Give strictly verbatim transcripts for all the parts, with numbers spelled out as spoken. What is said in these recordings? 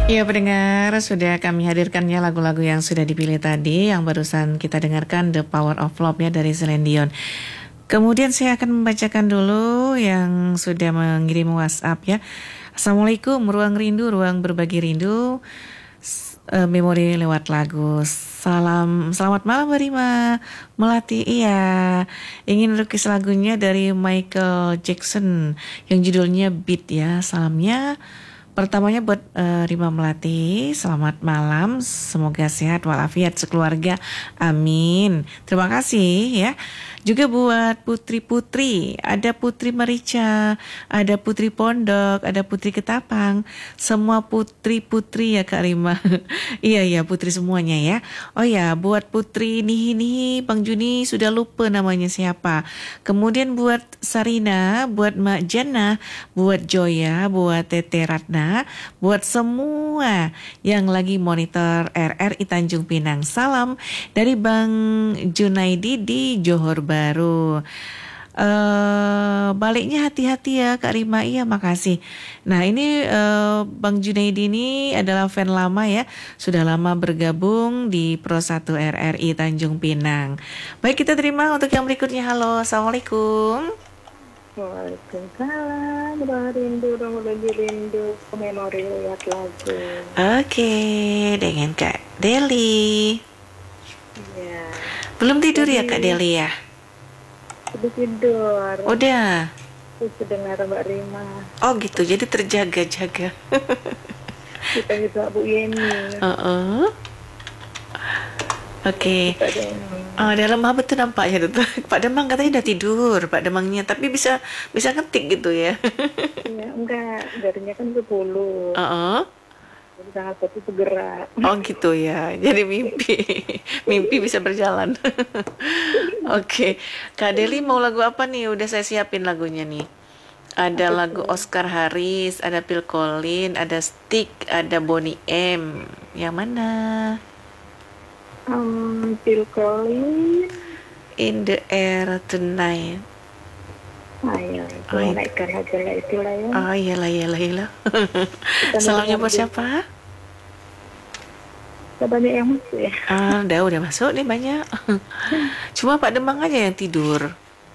Iya pendengar, sudah kami hadirkannya lagu-lagu yang sudah dipilih tadi. Yang barusan kita dengarkan The Power of Love ya dari Celine Dion. Kemudian saya akan membacakan dulu yang sudah mengirim WhatsApp ya. Assalamualaikum, ruang rindu, ruang berbagi rindu, S- eh, memori lewat lagu. Salam, selamat malam Mbak Rima Melati. Iya, ingin lukis lagunya dari Michael Jackson yang judulnya Beat ya. Salamnya pertamanya buat eh, Rima Melati, selamat malam, semoga sehat walafiat sekeluarga, amin. Terima kasih ya. Juga buat putri-putri, ada Putri Merica, ada Putri Pondok, ada Putri Ketapang, semua putri-putri ya Kak Rima. Iya iya putri semuanya ya. Oh ya, buat Putri Nihi-Nihi, Bang Juni sudah lupa namanya siapa. Kemudian buat Sarina, buat Mak Jana, buat Joya, buat Tete Ratna, buat semua yang lagi monitor R R I Tanjung Pinang. Salam dari Bang Junaidi di Johor Baru. Eh baliknya hati-hati ya Kak Rima. Iya makasih. Nah ini eh, Bang Junaidi ini adalah fan lama ya. Sudah lama bergabung di Pro satu R R I Tanjung Pinang. Baik kita terima untuk yang berikutnya. Halo Assalamualaikum. Waalaikumsalam, ruang rindu, ruang berbagi rindu, memori lewat lagu. Oke, dengan Kak Deli. Iya, Belum tidur ya jadi Kak Deli ya? sudah tidur. Udah. Terus dengar Mbak Rima. Oh gitu, jadi terjaga-jaga. Kita juga Bu Yeni. Uh-uh. Oke. Kita ada yang Oh, ada lemah betul nampaknya tuh. Pak Demang katanya udah tidur, Pak Demangnya, tapi bisa bisa ngetik gitu ya. ya, enggak, darinya kan sepuluh. Uh-uh. Jadi sangat satu segera. Oh gitu ya. Jadi mimpi. Mimpi bisa berjalan. Oke. Kak Deli mau lagu apa nih? Udah saya siapin lagunya nih. Ada Apa lagu tuh? Oscar Harris, ada Phil Collins, ada Stick, ada Boney M. Yang mana? Um, Phil Collins. In the Air Tonight. Ayo, itu Oh, it- naikkan aja lah itulah ya. oh iyalah iyalah iyalah. Kita Salamnya dengar buat dulu. siapa? Kita banyak yang masuk ya. Ah, udah udah masuk nih banyak. Cuma Pak Demang aja yang tidur.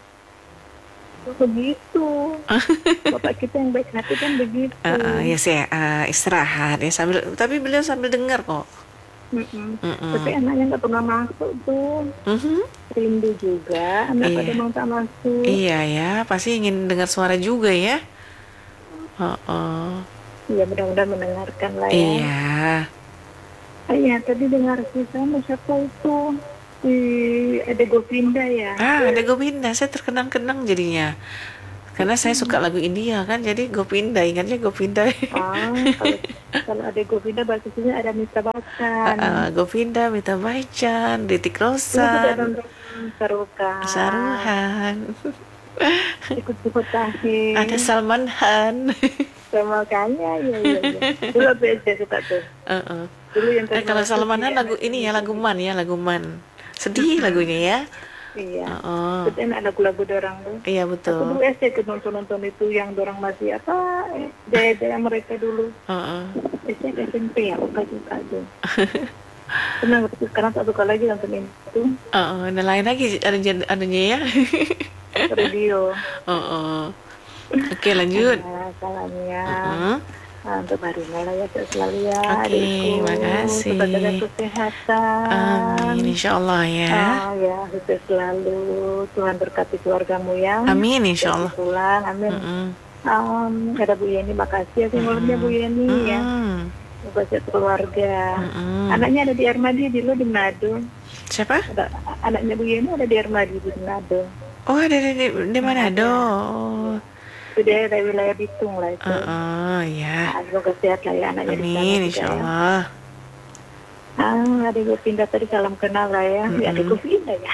Begitu. Bapak kita yang baik hati kan begitu. Ah, ah, ya saya ah, istirahat ya sambil tapi beliau sambil dengar kok. Mm-mm. Mm-mm. Tapi anaknya nggak pernah masuk tuh. Mhm. Rindu juga. Anak Iya. pada mau tak masuk. Iya ya, pasti ingin dengar suara juga ya. Oh, oh. Ya mudah-mudahan mendengarkan lah ya. Iya. Ah, iya tadi dengar sih sama siapa itu si ada Govinda ya. Ah, ada Gopinda, saya terkenang-kenang jadinya. Karena saya suka lagu India kan, jadi Gopinda, ingatnya Gopinda. Ah, kalau kalau ada Govinda berarti sini ada Mita Bachchan. Ah, Gopinda, Mita Bachchan, Ritik Itu tidak Roshan, nonton Sarukan. Saruhan, Ikut-ikut tahir. ada Salman Khan. Sama makanya ya ya ya. Dulu aku S D suka tuh. Uh-uh. Dulu yang Eh, kalau terkenal tuh Salman si Khan lagu anak ini ya, ini. lagu Man ya, lagu Man. Sedih lagunya ya. Iya. Uh-uh. Itu enak lagu-lagu dorang tuh. Iya Aku betul. dulu S D tuh nonton-nonton itu yang dorang masih apa eh, daya-daya mereka dulu. Uh-uh. S D S M P ya, oke suka tuh. Senang tapi sekarang tak suka lagi nonton itu Uh-uh. Nah, lain lagi ada adanya ya. radio. Uh-uh. Oke, lanjut. Nah, salamnya. Uh-uh. Nah, untuk Marina lah ya sehat selalu ya. Oke, adikku. makasih. Tetap jaga kesehatan. Amin, insya Allah ya. Ah ya, sukses selalu. Tuhan berkati keluargamu ya. Amin, insya Allah. Jadi pulang, amin. Mm-mm. Um, ada Bu Yeni, makasih ya simbolnya Bu Yeni ya. Mm-mm. Semoga sehat keluarga. Mm-mm. Anaknya ada di Armadi, di lo di Manado. Siapa? Ada, anaknya Bu Yeni ada di Armadi di Manado. Oh, ada di, di, di Manado. Oh. Itu dia dari wilayah Bitung lah itu. Uh-uh, ya. Nah, semoga sehat lah ya anaknya di sana Amin, juga insya ya. Allah. Ah, adik gue pindah tadi salam kenal lah ya. Mm-mm. Ya, adik gue pindah ya.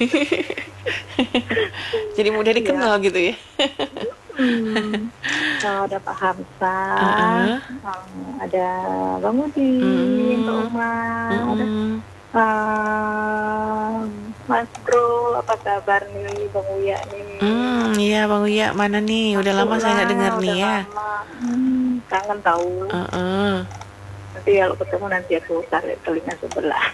Jadi mudah dikenal gitu ya. Hmm. Oh, ada Pak Hamsa, Uh-uh. um, ada Bang Udin, Mm. Pak Umar, Mm-mm. um, Mas Bro, apa kabar nih Bang Uya nih? Hmm, iya Bang Uya, mana nih? Udah lama saya nggak dengar Udah nih ya. lama. Hmm, kangen tahu. Uh-uh. Nanti kalau ketemu nanti aku tarik telinga sebelah.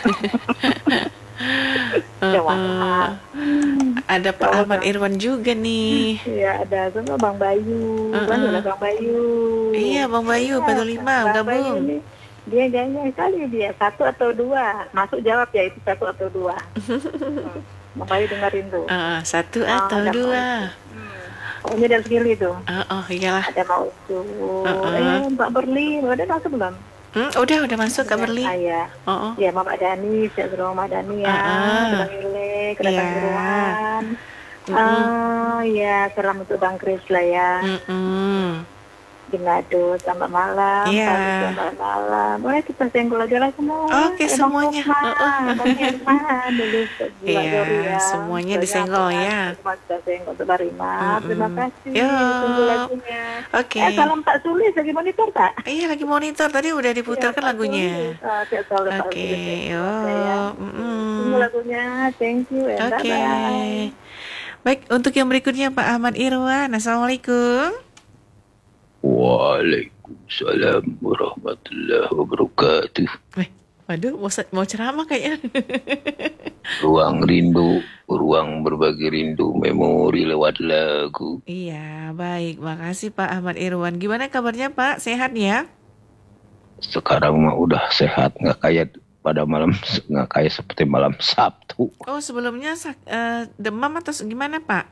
Coba. Uh-uh. Ada Pak Kalau Ahmad Bang- Irwan juga nih. Iya, ada sama Bang Bayu. Uh-uh. Kan ada Bang Bayu. Iya, Bang Bayu, Iya, Batu Lima, Bang Bayu gabung. ini dia gayanya kali dia satu atau dua. Masuk jawab ya itu satu atau dua. Hmm. Bang Bayu dengerin tuh. Uh, satu Oh, atau ada dua. Hmm. Oh, ini dari sekali tuh. Uh, oh, iyalah. Ada mau itu. Uh-uh. Eh, Mbak Berli, udah masuk belum? Hmm, udah, udah masuk Kak Berli. Saya. Oh, oh. Ya, Mama Dani, saya ke rumah Dani ya. Uh-uh. Kedang Ile, kedang Iya. Irwan. Mm-mm. Oh, ya, salam untuk Bang Kris lah ya. Mm-mm. Di Manado, selamat malam. Iya. Pagi, selamat malam. Boleh kita senggol aja lah semua. Oke, Eh, Bang semuanya. Sofman, Uh-uh. Bang Herman, dulu Gila Iya, Gloria. semuanya Banyak disenggol banget. ya. Semua kita senggol untuk Barima. Mm-mm. Terima kasih. Yo. Tunggu lagunya. Oke. Eh, salam Pak Sulis lagi monitor tak? Iya, lagi monitor. Tadi udah diputarkan Iya, Pak lagunya. Sulis. Oh, saya salam Pak Oke, Sulis. yo. Saya. Mm-mm. Tunggu lagunya. Thank you and Oke. bye-bye. Baik, untuk yang berikutnya Pak Ahmad Irwan. Assalamualaikum. Waalaikumsalam warahmatullahi wabarakatuh. Weh, waduh, mau, se- mau ceramah kayaknya. Ruang rindu, ruang berbagi rindu, memori lewat lagu. Iya, baik. Makasih Pak Ahmad Irwan. Gimana kabarnya Pak? Sehat ya? Sekarang mah udah sehat, nggak kayak pada malam, nggak kayak seperti malam Sabtu. Oh, sebelumnya sak- eh, demam atau gimana Pak?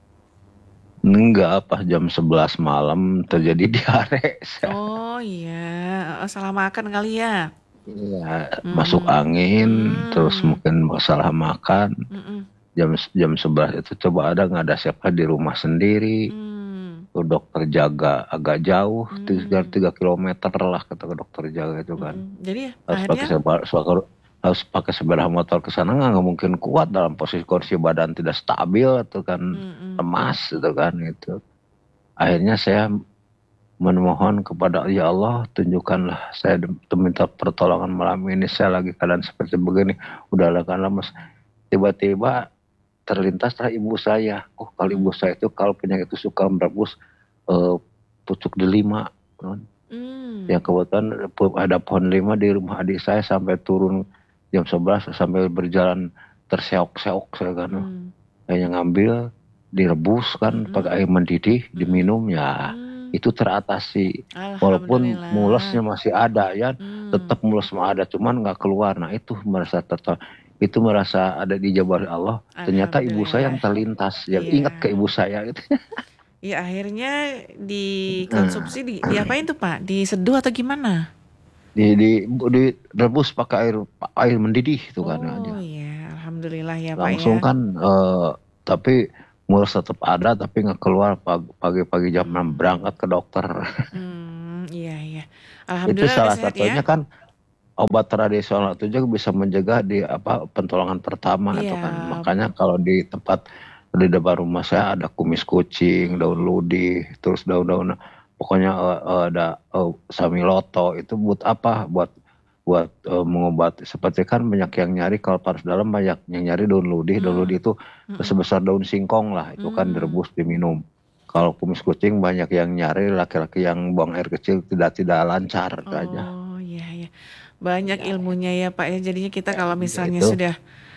Enggak, pas jam sebelas malam terjadi diare. Oh iya, Eh, salah makan kali ya. Iya, Hmm. masuk angin, Hmm. terus mungkin masalah makan. Mm-mm. Jam jam sebelas itu coba ada nggak ada siapa di rumah sendiri. Hmm. Tuh dokter jaga agak jauh, Hmm. tiga tiga kilometer lah kata dokter jaga itu kan. Mm-mm. Jadi ya, Harus pakai akhirnya sepeda, sepeda- harus pakai sepeda motor ke sana nggak nggak mungkin kuat dalam posisi kondisi badan tidak stabil atau kan Mm-mm. lemas itu kan itu. Akhirnya saya memohon kepada ya Allah, tunjukkanlah saya dem- minta pertolongan malam ini, saya lagi keadaan seperti begini, udah kan lemas. Tiba-tiba terlintas lah ibu saya. Oh, kalau ibu saya itu kalau penyakit itu suka merebus eh, pucuk delima. Kan. Mm. Yang kebetulan ada pohon lima di rumah adik saya sampai turun jam sebelas sampai berjalan terseok-seok saya kan. Mm. Hanya ngambil, direbus kan Mm-mm. pakai air mendidih, Mm-mm. diminum ya. Mm. Itu teratasi. Walaupun Alhamdulillah. mulusnya masih ada ya, Mm. tetap mulus mah ada, cuman nggak keluar. Nah itu merasa tetap itu merasa ada di jabar Allah. Ternyata ibu saya yang terlintas, yang Iya. ingat ke ibu saya gitu. Ya akhirnya dikonsumsi di, diapain tuh Pak? Diseduh atau gimana? Di di direbus pakai air air mendidih itu kan. Oh iya, alhamdulillah ya Pak Langsung ya. kan, eh, tapi mulus tetap ada, tapi nggak keluar pag- pagi-pagi jam enam berangkat ke dokter. Hmm, iya iya. Itu Alhamdulillah udah salah sehat satunya ya. kan obat tradisional itu juga bisa mencegah di apa pentolongan pertama itu Iya. kan. Makanya kalau di tempat di depan rumah saya ada kumis kucing, daun ludih, terus daun-daun pokoknya eh, eh, ada eh, samiloto itu buat apa? Buat buat eh, mengobati seperti kan banyak yang nyari kalau panas dalam banyak yang nyari daun ludih. Daun Hmm. ludih itu Mm-mm. sebesar daun singkong lah, itu kan Hmm. direbus diminum. Kalau kumis kucing banyak yang nyari laki-laki yang buang air kecil tidak tidak lancar itu aja. Oh iya iya. Banyak ilmunya ya Pak ya. Jadinya kita kalau misalnya itu. sudah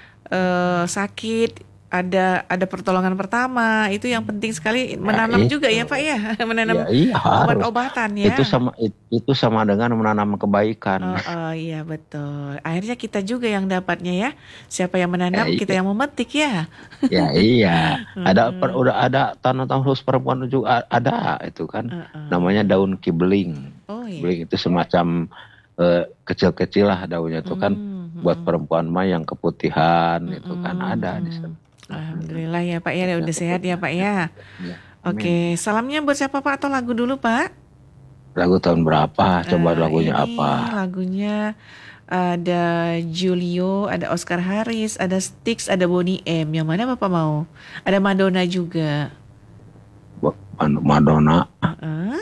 eh, sakit ada ada pertolongan pertama itu yang penting sekali menanam itu. juga ya Pak ya. Menanam Ya, iya harus. obat-obatan ya. Itu sama it- itu sama dengan menanam kebaikan. Oh, oh iya betul. Akhirnya kita juga yang dapatnya ya. Siapa yang menanam, Ya, kita iya. yang memetik ya. Ya iya. Ada per- udah ada tanah-tanah khusus perempuan juga a- ada itu kan. Uh-uh. Namanya daun kibeling. Oh iya. Kibeling itu semacam eh, kecil-kecil lah daunnya itu kan Hmm, buat hmm. perempuan mah yang keputihan itu kan Mm-mm, ada di mm. sana. Alhamdulillah ya Pak ya, udah sehat ya Pak ya. Ya, amin. Oke, salamnya buat siapa Pak atau lagu dulu Pak? Lagu tahun berapa? Coba Eh, lagunya ini apa? lagunya ada Julio, ada Oscar Harris, ada Styx, ada Boney M. Yang mana Bapak mau? Ada Madonna juga. Buat Madonna. Heeh.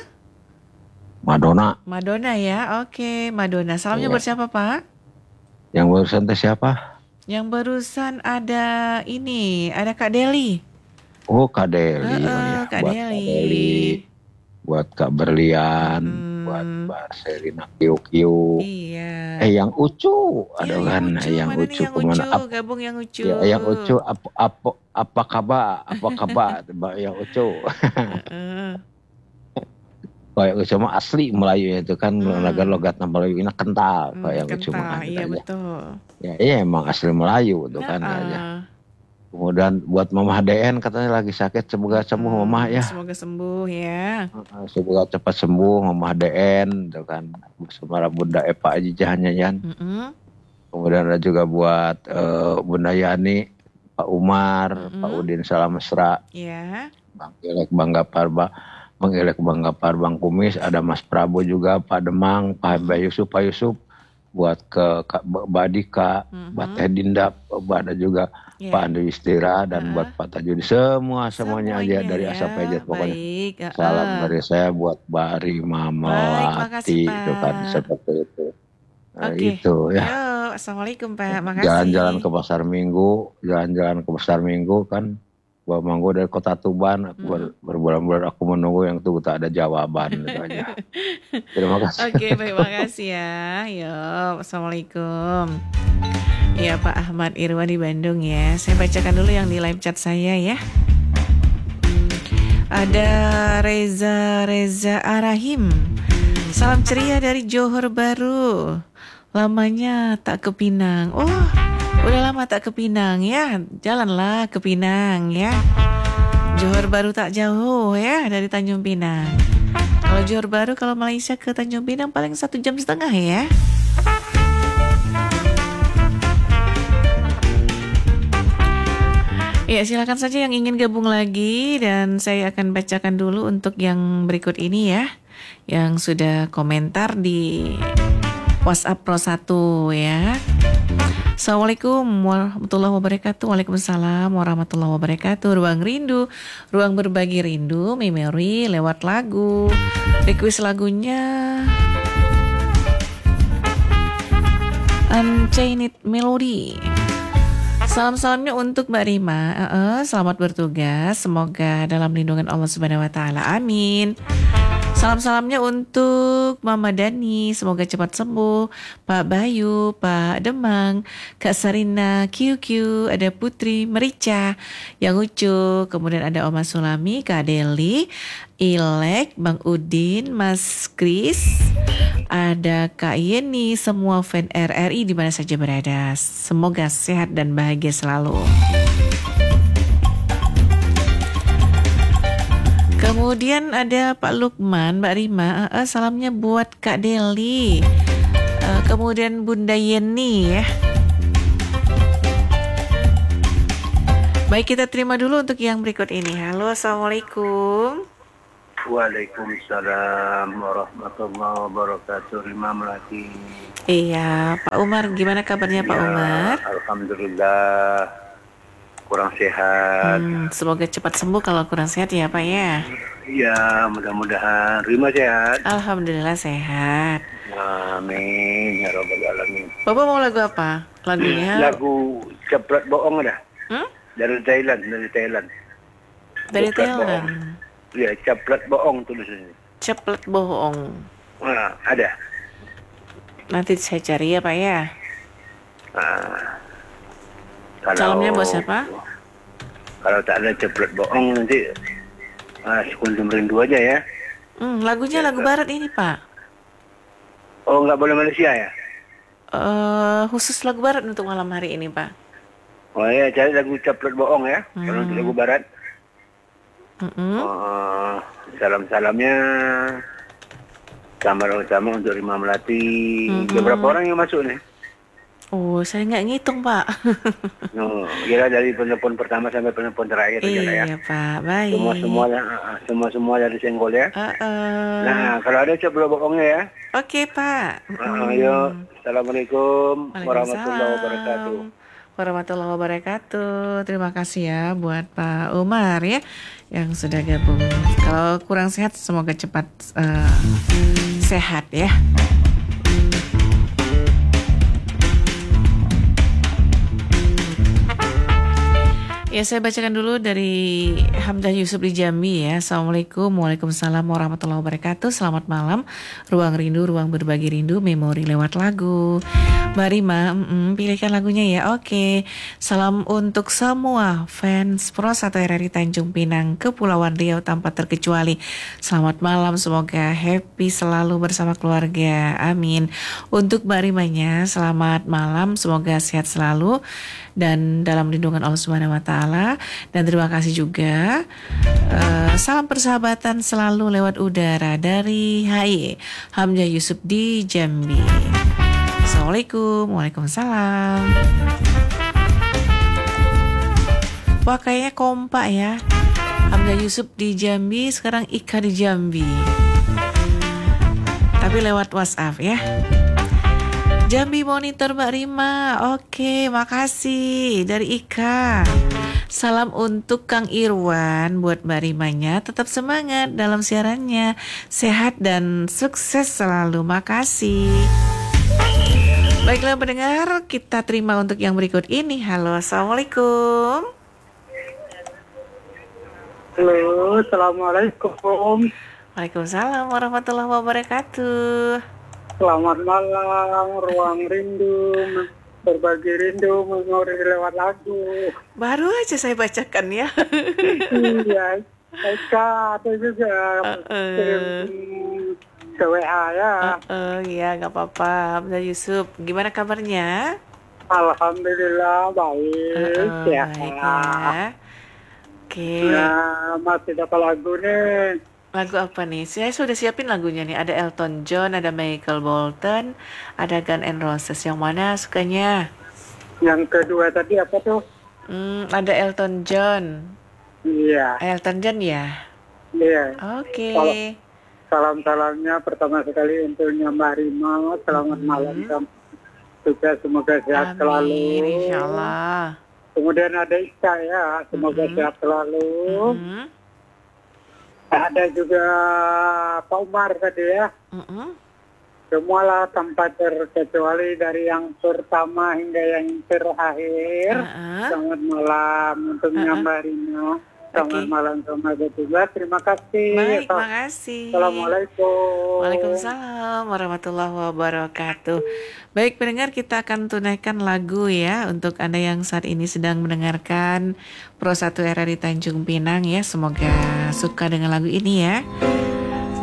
Madonna. Madonna ya, oke Madonna. Salamnya Iya. buat siapa Pak? Yang barusan teh siapa? Yang barusan ada ini, ada Kak Deli. Oh, Kak Deli. Heeh, Oh, ya. Kak Buat Deli. Kak Deli. Buat Kak Berlian. Hmm, buat Mbak Serina Kiu-Kiu. Iya. Eh yang Ucu, ada Ya, kan Ucu, yang mana nih Ucu yang kemana? Ucu? Ap, Gabung yang Ucu. ya yang Ucu apa apa apa kabar? Apa kabar Mbak yang Ucu? Heeh. Kayak Ucu mah asli Melayu itu kan Hmm. logat-logat Melayu ini kental Hmm, kayak Ucu mah kental, gitu iya aja. betul. Ya iya emang asli Melayu itu kan Heeh. aja. Kemudian buat Mamah D N katanya lagi sakit, semoga sembuh Hmm, Mamah ya. semoga sembuh ya. Heeh, semoga cepat sembuh Mamah D N itu kan. Bersama Bunda Epa Aji Jahanyayan. Mm-mm. Kemudian ada juga buat eh, Bunda Yani, Pak Umar, Mm-mm. Pak Udin Salam Mesra, Ya. Bang Ilek Bangga Parba, Bang Ilek Bangga Parbang Kumis, ada Mas Prabu juga, Pak Demang, Pak Mbak Yusuf, Pak Yusuf, buat ke Kak Badika, Mhm. Mbak Teh Dindap, ada juga Ya. Pak Andri Istira dan Heeh. buat Pak Tajudi, semua semuanya aja Semuanya dari ya. Asap Pejet pokoknya. Baik. Salam heeh. dari saya buat Mbak Rima Baik, makasih Melati, itu kan Pak. seperti itu. Nah, Oke. itu ya. Yuk, assalamualaikum Pak. Jalan-jalan ke Makasih. pasar Minggu, jalan-jalan ke pasar Minggu kan, bawa manggo dari kota Tuban, aku ber- Mhm. berbulan-bulan aku menunggu yang tuh tak ada jawaban gitu aja. Terima kasih. Oke, baik, makasih ya. Yuk, assalamualaikum. Ya, Pak Ahmad Irwan di Bandung ya. Saya bacakan dulu yang di live chat saya ya. Ada Reza Reza Arahim. Salam ceria dari Johor Baru. Lamanya tak ke Pinang. Oh, udah lama tak ke Pinang ya. Jalanlah ke Pinang ya. Johor Baru tak jauh ya dari Tanjung Pinang. Kalau Johor Baru, kalau Malaysia ke Tanjung Pinang paling satu jam setengah ya. Ya, silakan saja yang ingin gabung lagi dan saya akan bacakan dulu untuk yang berikut ini ya, yang sudah komentar di WhatsApp Pro satu ya. Assalamualaikum warahmatullahi wabarakatuh. Waalaikumsalam warahmatullahi wabarakatuh. Ruang rindu, ruang berbagi rindu, memori lewat lagu. Request lagunya Unchained Melody. Salam-salamnya untuk Mbak Rima. Uh-uh, selamat bertugas. Semoga dalam lindungan Allah Subhanahu wa taala. Amin. Salam-salamnya untuk Mama Dani, semoga cepat sembuh. Pak Bayu, Pak Demang, Kak Sarina, Q Q, ada Putri, Merica, Yang Ucu, kemudian ada Oma Sulami, Kak Deli, Ilek, Bang Udin, Mas Kris, ada Kak Yeni, semua fan R R I di mana saja berada. Semoga sehat dan bahagia selalu. Kemudian ada Pak Lukman, Mbak Rima, uh, uh, salamnya buat Kak Deli, uh, kemudian Bunda Yeni ya. Baik, kita terima dulu untuk yang berikut ini. Halo, assalamualaikum. Waalaikumsalam warahmatullahi wabarakatuh. Rima Melati. Iya, Pak Umar, gimana kabarnya Pak Ya, Umar? Alhamdulillah kurang sehat. Hmm, semoga cepat sembuh kalau kurang sehat ya Pak ya. Ya, mudah-mudahan Rima sehat. Alhamdulillah sehat. Amin ya rabbal alamin. Bapak mau lagu apa? Lagunya? Lagu Ceplat Bohong ada? Hmm? Dari Thailand, dari Thailand. Dari Ceplat Thailand. Bohong. Ya, Ceplat Bohong tulisannya. Ceplet bohong. Nah, ada. Nanti saya cari ya Pak ya. Nah, kalau, Salamnya buat siapa? Kalau tak ada Ceplat Bohong nanti ah, Sekundum Rindu aja ya. Hmm, lagunya lagu barat ini Pak. Oh, nggak boleh Malaysia ya? Uh, khusus lagu barat untuk malam hari ini Pak. Oh ya, cari lagu Ceplat Bohong ya. Hmm. Kalau untuk lagu barat. Mm-mm. Oh, salam-salamnya sama-sama untuk Rima Melati. Mm-mm. Ada berapa orang yang masuk nih? Oh, saya nggak ngitung Pak. Oh, kira dari penelpon pertama sampai penelpon terakhir aja lah ya. Iya Pak, baik. Semua semua semua semua dari Senggol ya. Uh-uh. Nah, kalau ada Ceplat Bohongnya ya. Oke Pak. Ah, ayo, assalamualaikum Waalaikumsalam. warahmatullahi wabarakatuh. Warahmatullahi wabarakatuh. Terima kasih ya buat Pak Umar ya yang sudah gabung. Kalau kurang sehat semoga cepat uh, sehat ya. Ya, saya bacakan dulu dari Hamdah Yusuf di Jambi ya. Assalamualaikum, waalaikumsalam warahmatullahi wabarakatuh. Selamat malam. Ruang rindu, ruang berbagi rindu, memori lewat lagu. Mbak Rima, mm-mm, pilihkan lagunya ya. Oke. Salam untuk semua fans Pro satu R R I Tanjung Pinang, Kepulauan Riau tanpa terkecuali. Selamat malam, semoga happy selalu bersama keluarga. Amin. Untuk Mbak Rimanya, selamat malam, semoga sehat selalu dan dalam lindungan Allah Subhanahu wa taala. Dan terima kasih juga uh, salam persahabatan selalu lewat udara dari H I E Hamzah Yusuf di Jambi. Assalamualaikum. Waalaikumsalam. Wah, kayaknya kompak ya. Hamzah Yusuf di Jambi, sekarang Ika di Jambi, tapi lewat WhatsApp ya. Jambi monitor Mbak Rima. Oke, makasih dari Ika. Salam untuk Kang Irwan buat Mbak Rimanya. Tetap semangat dalam siarannya. Sehat dan sukses selalu. Makasih. Baiklah pendengar, kita terima untuk yang berikut ini. Halo, Assalamualaikum. Halo, Assalamualaikum. Waalaikumsalam warahmatullahi wabarakatuh. Selamat malam, ruang rindu, berbagi rindu, memori lewat lagu. Baru aja saya bacakan ya. Iya, Eka ada juga kirim ke W A ya. Uh, iya, nggak apa-apa. Hamzah Yusuf, gimana kabarnya? Alhamdulillah baik, Uh, ya. baik ya. Oke. Nah, masih dapat lagu nih. Lagu apa nih? Saya sudah siapin lagunya nih. Ada Elton John, ada Michael Bolton, ada Guns N' Roses. Yang mana sukanya? Yang kedua tadi apa tuh? Hmm, ada Elton John. Iya. Elton John ya? Iya. Oke. Kalau- Salam-salamnya pertama sekali untuk Mbak Rima. Selamat Hmm. malam. Juga semoga sehat selalu. Amin, insya Allah. Kemudian ada Ika ya, semoga Mhm. sehat selalu. Mhm. Ada juga Pak Umar tadi ya. Mhm. Semualah tanpa terkecuali dari yang pertama hingga yang terakhir. Uh-uh. Selamat malam untuk Uh-uh. Mbak Rina. Selamat Oke. malam sama Betugas. Terima kasih. Baik, Assal- makasih. Assalamualaikum. Waalaikumsalam warahmatullahi wabarakatuh. Baik pendengar, kita akan tunaikan lagu ya untuk Anda yang saat ini sedang mendengarkan Pro satu R R I Tanjung Pinang ya. Semoga suka dengan lagu ini ya.